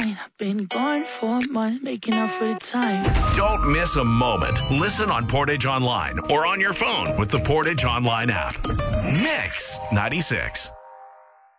mine. I've been gone for a month, making up for the time. Don't miss a moment. Listen on Portage Online or on your phone with the Portage Online app. Mix 96.